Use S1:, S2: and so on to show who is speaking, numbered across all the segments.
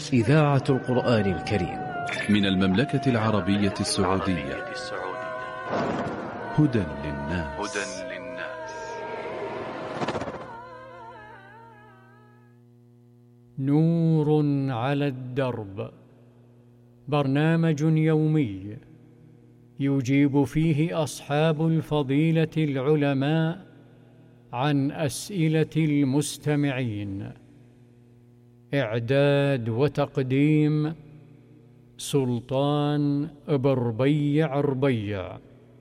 S1: إذاعة القرآن الكريم
S2: من المملكة العربية السعودية. هدى للناس.
S3: نور على الدرب، برنامج يومي يجيب فيه أصحاب الفضيلة العلماء عن أسئلة المستمعين. إعداد وتقديم سلطان بربيع ربيع.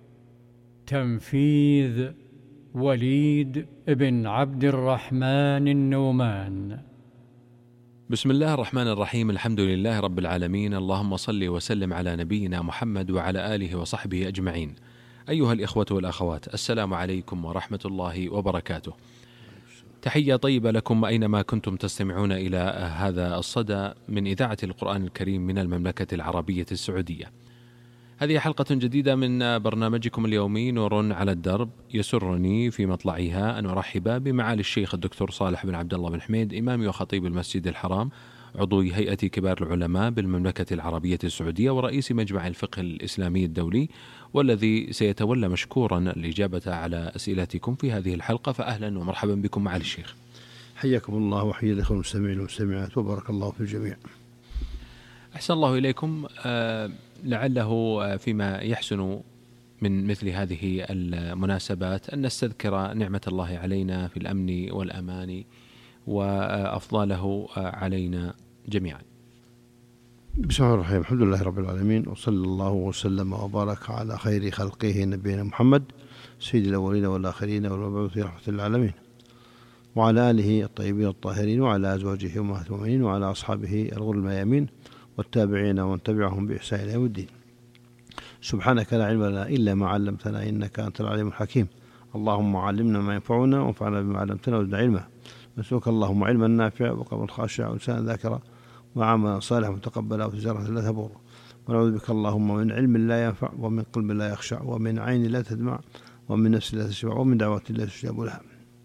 S3: تنفيذ وليد بن عبد الرحمن النومان.
S4: بسم الله الرحمن الرحيم. الحمد لله رب العالمين، اللهم صل وسلم على نبينا محمد وعلى آله وصحبه أجمعين. أيها الإخوة والأخوات، السلام عليكم ورحمة الله وبركاته. تحية طيبة لكم أينما كنتم تستمعون إلى هذا الصدى من إذاعة القرآن الكريم من المملكة العربية السعودية. هذه حلقة جديدة من برنامجكم اليومي نور على الدرب. يسرني في مطلعها أن أرحب بمعالي الشيخ الدكتور صالح بن عبد الله بن حميد، إمام وخطيب المسجد الحرام، عضو هيئة كبار العلماء بالمملكة العربية السعودية ورئيس مجمع الفقه الإسلامي الدولي، والذي سيتولى مشكورا الإجابة على أسئلتكم في هذه الحلقة. فأهلا ومرحبا بكم معالي الشيخ.
S5: حياكم الله وحيا الإخوة المستمعين والمستمعات، وبارك الله في الجميع.
S4: أحسن الله إليكم. لعله فيما يحسن من مثل هذه المناسبات أن نستذكر نعمة الله علينا في الأمن والأمان وأفضاله علينا جميعا.
S5: بسم الله الرحمن الرحيم. الحمد لله رب العالمين، وصلى الله وسلم وبارك على خير خلقه نبينا محمد سيد الأولين والآخرين والمبعوث رحمة للعالمين، وعلى آله الطيبين الطاهرين، وعلى أزواجه أمهات المؤمنين، وعلى أصحابه الغر الميامين، والتابعين ومن تبعهم بإحسان إلى يوم الدين. سبحانك لا علم لنا إلا ما علمتنا إنك أنت العليم الحكيم. اللهم علمنا ما ينفعنا وانفعنا بما علمتنا وزدنا علما. نسألك اللهم علما نافعا وقلبا خاشعا ولسانا ذاكرا وعملا صالحا متقبلا وتجارة لا تبور. ونعوذ بك اللهم من علم لا ينفع ومن قلب لا يخشع ومن عين لا تدمع ومن نفس لا تشبع ومن دعوة لا يستجاب لها.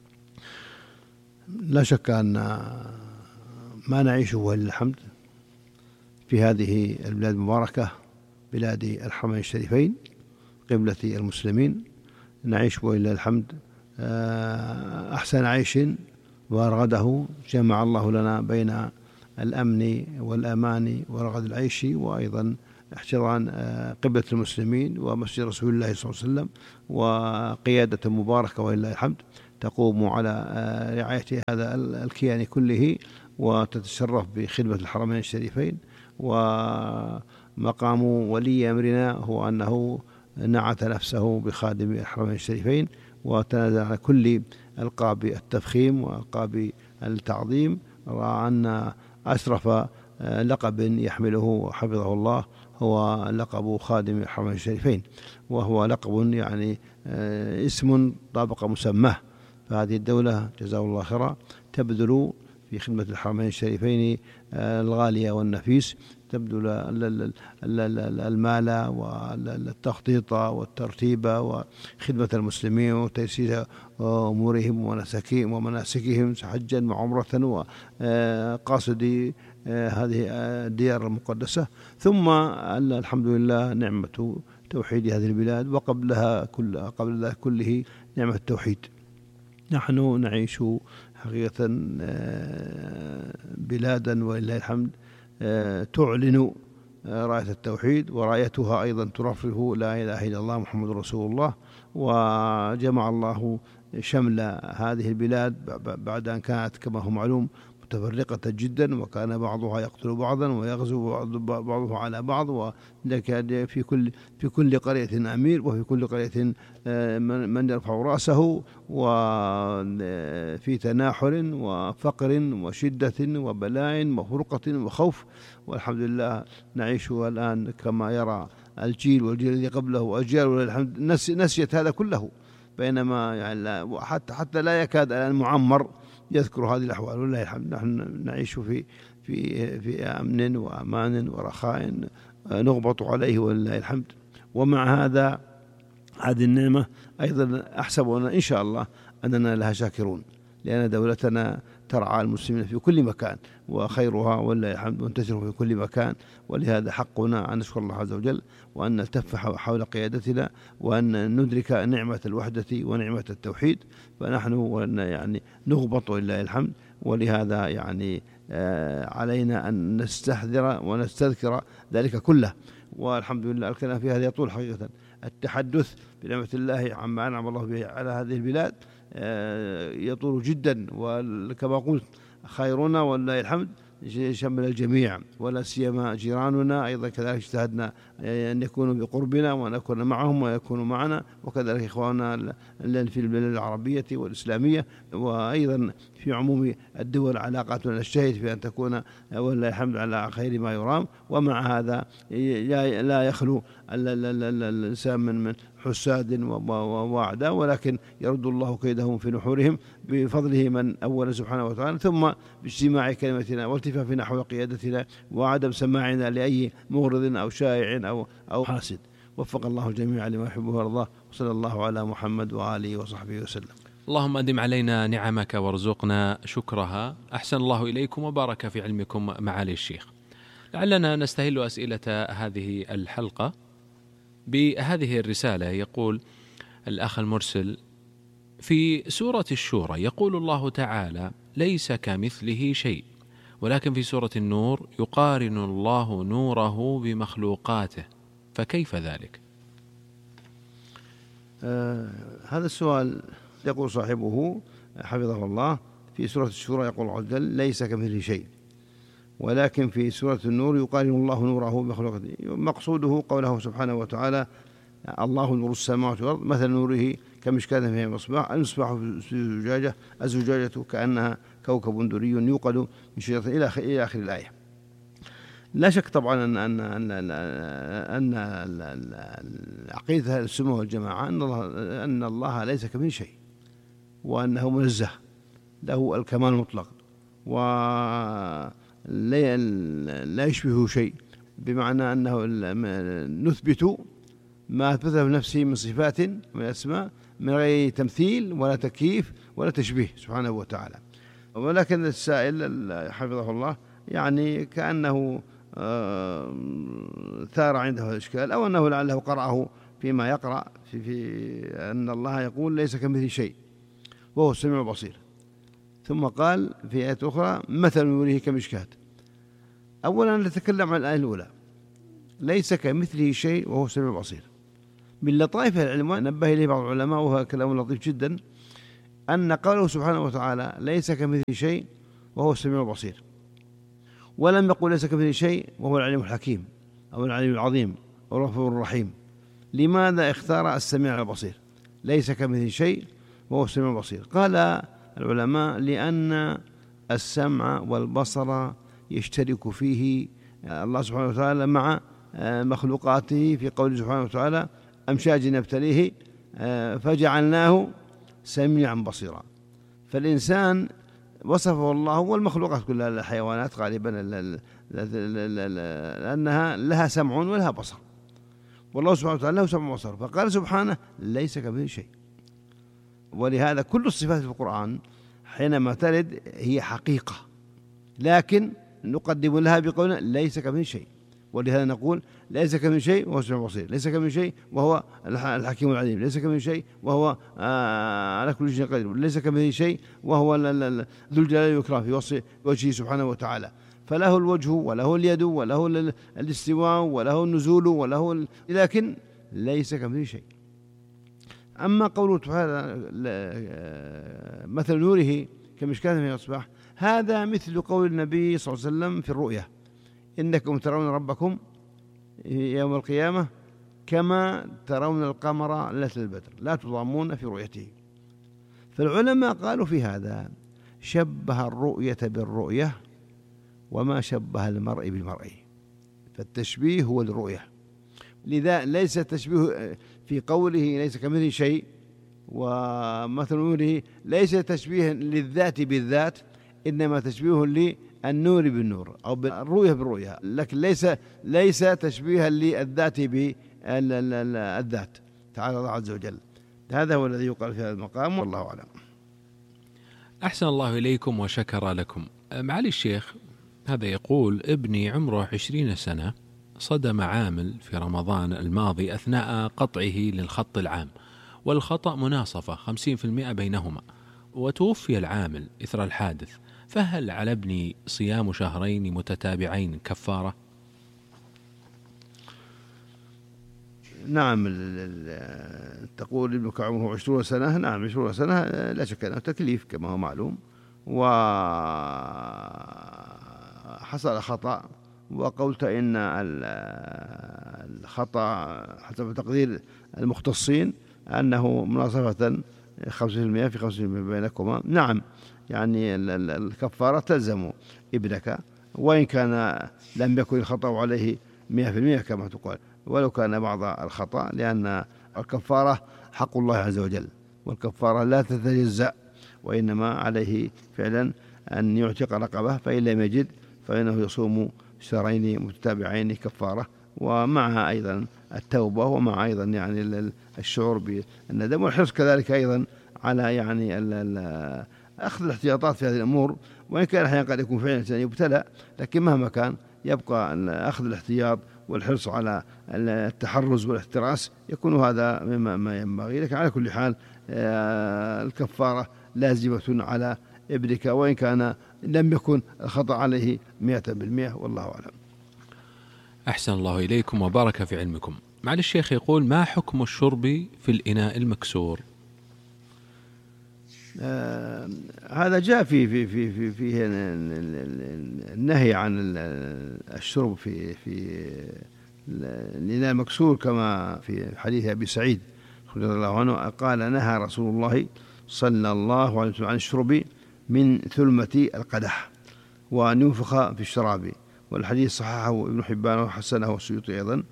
S5: لا شك أن ما نعيشه ولله الحمد في هذه البلاد المباركة، بلاد الحرمين الشريفين، قبلة المسلمين، نعيش ولله الحمد أحسن عيش وأرغده جمع الله لنا بين الأمن والأمان ورغد العيش، وأيضا احتضان قبلة المسلمين ومسجد رسول الله صلى الله عليه وسلم، وقيادة مباركة ولله الحمد تقوم على رعاية هذا الكيان كله وتتشرف بخدمة الحرمين الشريفين. ومقام ولي أمرنا هو أنه نعت نفسه بخادم الحرمين الشريفين وتنازل عن كل ألقاب التفخيم وألقاب التعظيم، رأى أن أشرف لقب يحمله حفظه الله هو لقب خادم الحرمين الشريفين، وهو لقب يعني اسم طابق مسماه. فهذه الدولة جزاه الله خيرا تبذل في خدمة الحرمين الشريفين الغالية والنفيس، تبذل المال والتخطيط والترتيب وخدمة المسلمين وتيسير أمورهم ومناسكهم حجا وعمرة وقاصد هذه الديار المقدسة. ثم الحمد لله نعمة توحيد هذه البلاد، وقبل ذلك كله نعمة التوحيد. نحن نعيش حقيقة بلادا ولله الحمد تعلن راية التوحيد، ورايتها أيضا ترفرف لا إله إلا الله محمد رسول الله. وجمع الله شمل هذه البلاد بعد أن كانت كما هو معلوم متفرقة جدا، وكان بعضها يقتل بعضا ويغزو بعضها على بعض، وكان في كل قرية أمير، وفي كل قرية من يرفع رأسه، وفي تناحر وفقر وشدة وبلاء وفرقة وخوف. والحمد لله نعيش الآن كما يرى الجيل والجيل الذي قبله وأجيال والحمد نسيت هذا كله، بينما يعني حتى لا يكاد الآن معمر يذكر هذه الأحوال. والله الحمد نحن نعيش في أمن وأمان ورخاء نغبط عليه ولله الحمد. ومع هذه النعمة أيضا أحسب إن شاء الله أننا لها شاكرون، لأن دولتنا ترعى المسلمين في كل مكان، وخيرها ولله الحمد منتشر في كل مكان. ولهذا حقنا أن نشكر الله عز وجل، وأن نلتف حول قيادتنا، وأن ندرك نعمة الوحدة ونعمة التوحيد، فنحن يعني نغبط ولله الحمد. ولهذا يعني علينا أن نستحضر ونستذكر ذلك كله. والحمد لله الكلام في هذا يطول حقيقة. التحدث بنعمة الله عما أنعم الله به على هذه البلاد يطول جدا، وكما قلت خيرنا ولله الحمد شمل الجميع، ولا سيما جيراننا أيضا كذلك اجتهدنا أن يكونوا بقربنا ونكون معهم ويكونوا معنا، وكذلك إخواننا في البلاد العربية والإسلامية، وأيضا في عموم الدول علاقاتنا نجتهد في أن تكون ولله الحمد على خير ما يرام. ومع هذا لا يخلو الإنسان من حساد وأعداء، ولكن يرد الله كيدهم في نحورهم بفضله من أول سبحانه وتعالى، ثم باجتماع كلمتنا والتفاف نحو قيادتنا، وعدم سماعنا لأي مغرض أو شائع أو حاسد. وفق الله الجميع لما يحبه ويرضاه، وصلى الله على محمد وآله وصحبه وسلم.
S4: اللهم أدم علينا نعمك وارزقنا شكرها. أحسن الله إليكم وبارك في علمكم معالي الشيخ. لعلنا نستهل أسئلة هذه الحلقة بهذه الرسالة. يقول الأخ المرسل: في سورة الشورى يقول الله تعالى: ليس كمثله شيء، ولكن في سورة النور يقارن الله نوره بمخلوقاته، فكيف ذلك؟
S5: هذا السؤال يقول صاحبه حفظه الله: في سورة الشورى يقول الله عز وجل: ليس كمثله شيء، ولكن في سورة النور يقارن الله نوره بمخلوقاته. مقصوده قوله سبحانه وتعالى: الله نور السماوات والأرض، مثل نوره كمشكاة فيها مصباح، المصباح في زجاجة، الزجاجة كأنها كوكب دري يوقد من شجرة إلى آخر الآية. لا شك طبعا أن عقيدة أهل السنة والجماعة أن الله ليس كمثله شيء، وأنه منزه له الكمال المطلق، ولا يشبه شيء، بمعنى أنه نثبت ما أثبته بنفسه من صفات من الأسماء من غير تمثيل ولا تكييف ولا تشبيه سبحانه وتعالى. ولكن السائل حفظه الله يعني كأنه ثار عنده الإشكال، أو أنه لعله قرأه فيما يقرأ في أن الله يقول: ليس كمثله شيء وهو السميع البصير، ثم قال في آية أخرى: مثل نوره كمشكاة. أولا نتكلم عن الآية الأولى: ليس كمثله شيء وهو السميع البصير. من لطائف العلم نبه إليه بعض العلماء، وهو كلام لطيف جدا، أن قوله سبحانه وتعالى: ليس كمثله شيء وهو السميع البصير، ولم يقل ليس كمثله شيء وهو العليم الحكيم أو العليم العظيم أو الغفور الرحيم. لماذا اختار السميع البصير؟ ليس كمثله شيء وهو السميع البصير. قال العلماء: لأن السمع والبصر يشترك فيه الله سبحانه وتعالى مع مخلوقاته، في قوله سبحانه وتعالى: أمشاج نبتليه فجعلناه سميعا بصيرا. فالإنسان وصفه الله والمخلوقات كلها، الحيوانات غالبا لأنها لها سمع ولها بصر، والله سبحانه وتعالى له سمع وبصر، فقال سبحانه: ليس كمثله شيء. ولهذا كل الصفات في القرآن حينما ترد هي حقيقة، لكن نقدم لها بقولنا: ليس كمثله شيء. ولهذا نقول: ليس كمثله شيء وهو السميع البصير، ليس كمثله شيء وهو الحكيم العليم، ليس كمثله شيء وهو على كل شيء قدير، ليس كمثله شيء وهو ذو الجلال والإكرام في وصف وجهه سبحانه وتعالى. فله الوجه وله اليد وله الاستواء وله النزول وله لكن ليس كمثله شيء. أما قوله تعالى: مثل نوره كمشكاة فيها مصباح، هذا مثل قول النبي صلى الله عليه وسلم في الرؤيا: إنكم ترون ربكم يوم القيامة كما ترون القمر ليلة البدر لا تضامون في رؤيته. فالعلماء قالوا في هذا: شبه الرؤية بالرؤية وما شبه المرء بالمرء، فالتشبيه هو الرؤية. لذا ليس تشبيه في قوله ليس كمثله شيء، ومثل نوره ليس تشبيه للذات بالذات، إنما تشبيه للنور بالنور أو الرؤية بالرؤية، لكن ليس تشبيها للذات بالذات تعالى الله عز وجل. هذا هو الذي يقال في هذا المقام، والله أعلم.
S4: أحسن الله إليكم وشكر لكم. معالي الشيخ، هذا يقول: ابني عمره 20 سنة، صدم عامل في رمضان الماضي أثناء قطعه للخط العام، والخطأ مناصفة 50% بينهما، وتوفي العامل إثر الحادث، فهل على ابني صيام شهرين متتابعين كفارة؟
S5: نعم. تقول ابنك عمره 20 سنة. نعم، 20 سنة لا شك أنه تكليف كما هو معلوم، وحصل خطأ، وقلت إن الخطأ حسب تقدير المختصين أنه مناصفة 50% في 50% بينكما. نعم، يعني الكفارة تلزم ابنك، وإن كان لم يكن الخطأ عليه 100% كما تقول، ولو كان بعض الخطأ، لأن الكفارة حق الله عز وجل، والكفارة لا تتجزأ، وإنما عليه فعلا أن يعتق رقبة، فإن لم يجد فإنه يصوم شهرين متتابعين كفارة، ومعها أيضا التوبة، ومع أيضا يعني الشعور بالندم والحرص كذلك أيضا على يعني أخذ الاحتياطات في هذه الأمور. وإن كان أحيانا قد يكون فعلا إنسان يبتلى، لكن مهما كان يبقى أخذ الاحتياط والحرص على التحرز والاحتراس، يكون هذا مما ينبغي. لكن على كل حال الكفارة لازمة على ابنك، وإن كان لم يكن الخطأ عليه 100%، والله أعلم.
S4: أحسن الله إليكم وبارك في علمكم. معالي الشيخ يقول: ما حكم الشرب في الإناء المكسور؟
S5: هذا جاء فيه النهي عن الشرب في الإناء المكسور، كما في حديث أبي سعيد رضي الله عنه قال: نهى رسول الله صلى الله عليه وسلم عن الشرب من ثلمة القدح، وأن ينفخ في الشراب. والحديث صححه ابن حبان وحسنه السيوطي أيضا.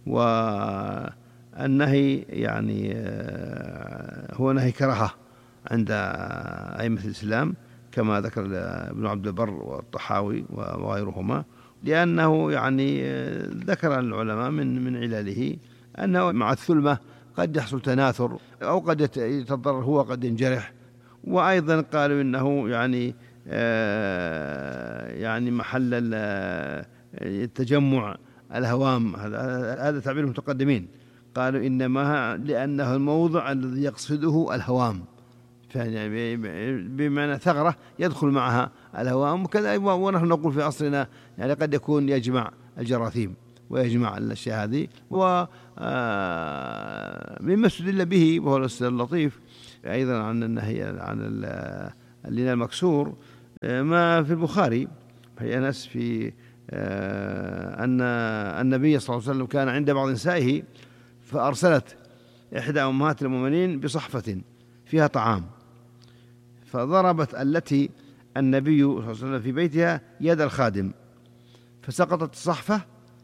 S5: والنهي يعني هو نهي كراهة عند أئمة الإسلام، كما ذكر ابن عبد البر والطحاوي وغيرهما، لأنه يعني ذكر العلماء من علله أنه مع الثلمة قد يحصل تناثر، أو قد يتضرر هو، قد ينجرح. وأيضا قالوا إنه يعني محل التجمع الهوام، هذا تعبير المتقدمين، قالوا إنما لأنه الموضع الذي يقصده الهوام، بمعنى ثغرة يدخل معها الهوام وكذا. ونحن نقول في أصلنا يعني قد يكون يجمع الجراثيم ويجمع الأشياء هذه. ومما استدل به وهو الاستدلال اللطيف أيضا عن النهي عن الإناء المكسور ما في البخاري في أنس في أن النبي صلى الله عليه وسلم كان عند بعض نسائه، فأرسلت إحدى أمهات المؤمنين بصحفة فيها طعام، فضربت التي النبي صلى الله عليه وسلم في بيتها يد الخادم، فسقطت الصحفة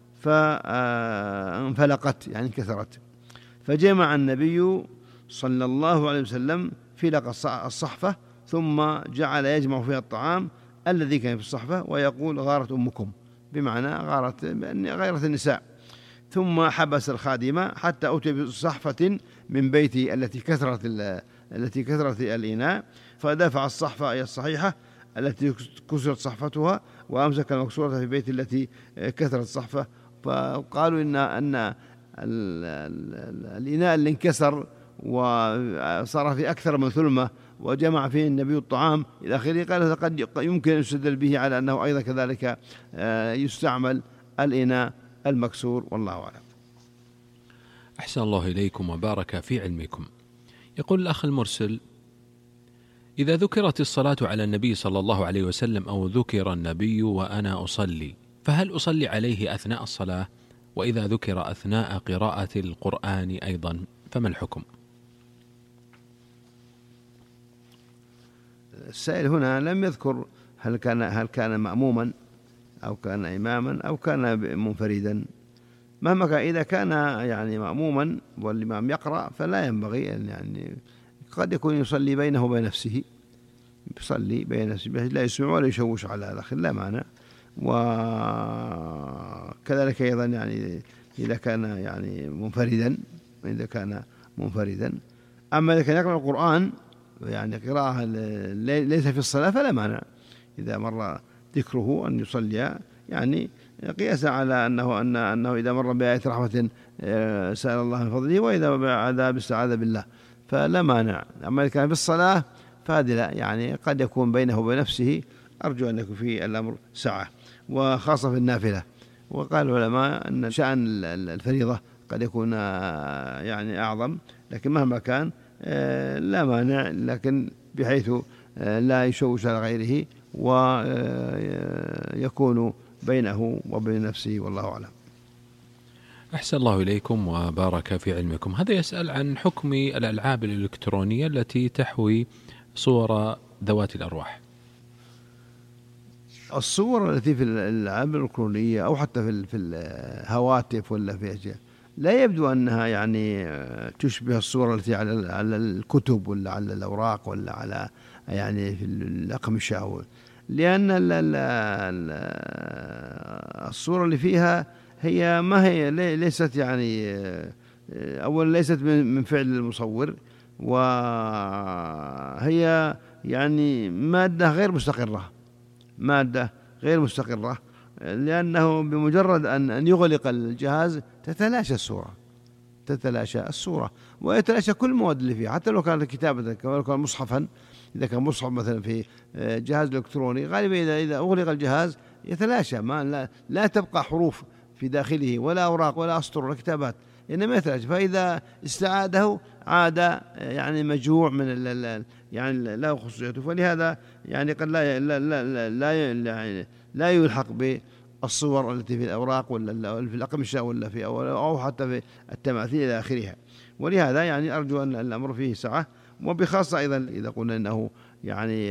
S5: فانفلقت يعني انكسرت، فجمع النبي صلى الله عليه وسلم فلق الصحفة، ثم جعل يجمع فيها الطعام الذي كان في الصحفة ويقول: غارت أمكم، بمعنى غيرت النساء. ثم حبس الخادمة حتى أتي بصحفة من بيتي التي كثرت الإناء، فدفع الصحفة أي الصحيحة التي كسرت صحفتها، وأمسك المكسورة في بيت التي كثرت الصحفة. فقالوا إن الإناء اللي انكسر وصار في أكثر من ثلمة وجمع فيه النبي الطعام إلى آخره، قال قد يمكن أن يستدل به على أنه أيضا كذلك يستعمل الإناء المكسور، والله أعلم.
S4: أحسن الله إليكم وبارك في علمكم. يقول الأخ المرسل: إذا ذكرت الصلاة على النبي صلى الله عليه وسلم أو ذكر النبي وأنا أصلي، فهل أصلي عليه أثناء الصلاة؟ وإذا ذكر أثناء قراءة القرآن أيضا فما الحكم؟
S5: السائل هنا لم يذكر هل كان مأموما أو كان إماما أو كان منفردا. مهما كان، إذا كان يعني مأموما والإمام يقرأ فلا ينبغي أن يعني قد يكون يصلي بينه وبين نفسه، يصلي بين نفسه لا يسمع ولا يشوش على الآخر، لا معنى. وكذلك أيضا يعني إذا كان يعني منفردا، أما إذا كان يقرأ القرآن يعني قراءة ليس في الصلاة فلا مانع إذا مر ذكره أن يصلي، يعني قياسا على أنه إذا مر بآية رحمة سأل الله من فضله، وإذا بعذاب استعاذ بالله، فلا مانع. أما إذا كان في الصلاة فهذا لا، يعني قد يكون بينه وبين نفسه، أرجو أن يكون في الأمر سعة، وخاصة في النافلة. وقال العلماء أن شأن الفريضة قد يكون يعني أعظم، لكن مهما كان لا مانع، لكن بحيث لا يشوش على غيره ويكون بينه وبين نفسه، والله أعلم.
S4: أحسن الله إليكم وبارك في علمكم. هذا يسأل عن حكم الألعاب الإلكترونية التي تحوي صور ذوات الأرواح.
S5: الصور التي في الألعاب الإلكترونية أو حتى في الهواتف ولا في أشياء لا يبدو أنها يعني تشبه الصور التي على الكتب ولا على الأوراق ولا على يعني في الأقمشة، لأن الصورة اللي فيها هي ما هي ليست يعني أولا ليست من فعل المصور، وهي يعني مادة غير مستقرة، لأنه بمجرد أن يغلق الجهاز تتلاشى الصورة ويتلاشى كل المواد اللي فيها، حتى لو كانت كتابة، لو كان مصحفا، إذا كان مصحف مثلا في جهاز إلكتروني غالبا إذا أغلق الجهاز يتلاشى، لا تبقى حروف في داخله ولا أوراق ولا أسطر ولا كتابات، إنما يتلاشى. فإذا استعاده عاد يعني مجموع من يعني لا خصوصيته، فلهذا يعني قد لا يلحق بالصور التي في الأوراق ولا في الأقمشة ولا في أو حتى في التماثيل إلى آخرها. ولهذا يعني أرجو أن الأمر فيه سعة، وبخاصة أيضا إذا قلنا أنه يعني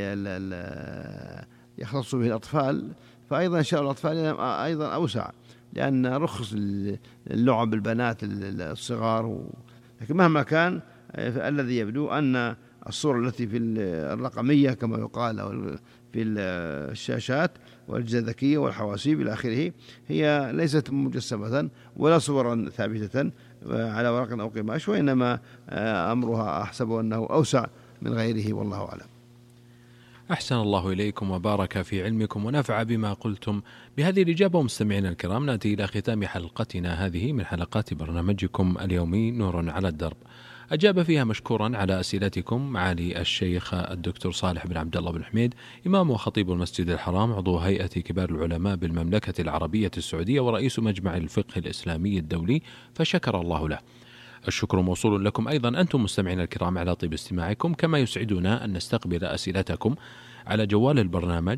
S5: يختص به الأطفال، فأيضا شأن الأطفال أيضا أوسع، لأن رخص اللعب البنات الصغار. لكن مهما كان الذي يبدو أن الصورة التي في الرقمية كما يقال في الشاشات والأجهزة الذكية والحواسيب إلى آخره هي ليست مجسمة ولا صورا ثابتة على ورق أو قماش، وإنما أمرها أحسب أنه أوسع من غيره، والله أعلم.
S4: أحسن الله إليكم وبارك في علمكم ونفع بما قلتم. بهذه الإجابة مستمعينا الكرام نأتي إلى ختام حلقتنا هذه من حلقات برنامجكم اليومي نور على الدرب. أجاب فيها مشكورا على أسئلتكم معالي الشيخ الدكتور صالح بن عبد الله بن حميد، إمام وخطيب المسجد الحرام، عضو هيئة كبار العلماء بالمملكة العربية السعودية ورئيس مجمع الفقه الإسلامي الدولي، فشكر الله له. الشكر موصول لكم أيضا أنتم مستمعين الكرام على طيب استماعكم، كما يسعدنا أن نستقبل أسئلتكم على جوال البرنامج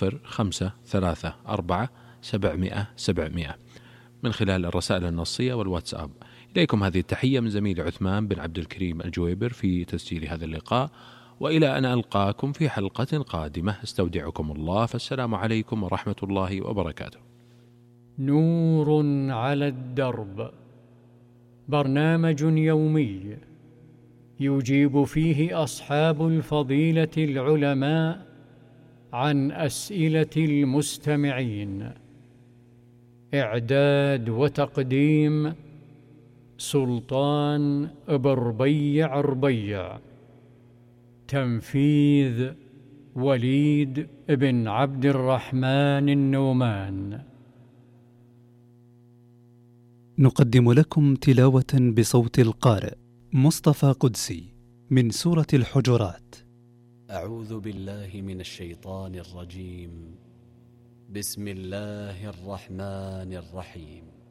S4: 0534 من خلال الرسائل النصية والواتساب. إليكم هذه التحية من زميل عثمان بن عبد الكريم الجويبر في تسجيل هذا اللقاء، وإلى أن ألقاكم في حلقة قادمة استودعكم الله، فالسلام عليكم ورحمة الله وبركاته.
S3: نور على الدرب، برنامج يومي يجيب فيه أصحاب الفضيلة العلماء عن أسئلة المستمعين. إعداد وتقديم سلطان بربيع ربيع. تنفيذ وليد بن عبد الرحمن النومان.
S6: نقدم لكم تلاوة بصوت القارئ مصطفى قدسي من سورة الحجرات.
S7: أعوذ بالله من الشيطان الرجيم. بسم الله الرحمن الرحيم.